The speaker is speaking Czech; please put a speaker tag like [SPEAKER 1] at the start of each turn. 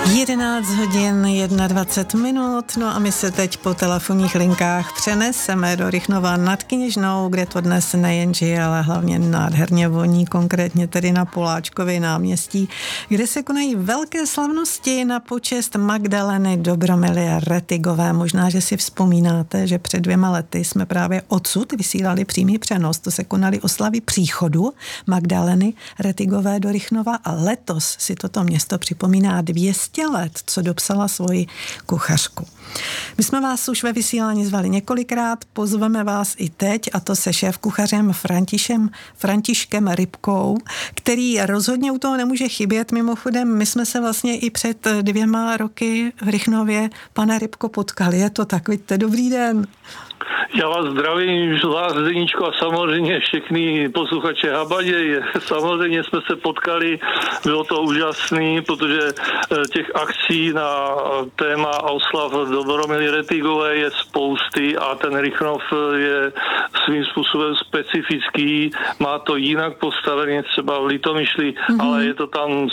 [SPEAKER 1] 11 hodin 21 minut, no a my se teď po telefonních linkách přeneseme do Rychnova nad Kněžnou, kde to dnes nejen žije, ale hlavně nádherně voní, konkrétně tedy na Poláčkově náměstí, kde se konají velké slavnosti na počest Magdaleny Dobromily Retigové. Možná, že si vzpomínáte, že před 2 lety jsme právě odsud vysílali přímý přenos. To se konaly oslavy příchodu Magdaleny Retigové do Rychnova a letos si toto město připomíná 200 let, co dopsala svoji kuchařku. My jsme vás už ve vysílání zvali několikrát, pozveme vás i teď, a to se šéfkuchařem Františkem Rybkou, který rozhodně u toho nemůže chybět. Mimochodem, my jsme se vlastně i před 2 roky v Rychnově, pane Rybko, potkali. Je to tak, vidíte, dobrý den.
[SPEAKER 2] Já vás zdravím, vás Zdeníčko, a samozřejmě všechny posluchače Habaděj. Samozřejmě jsme se potkali, bylo to úžasný, protože těch akcí na téma oslav Dobromily Retigové je spousty a ten Rychnov je svým způsobem specifický, má to jinak postavené třeba v Litomyšli, ale je to tam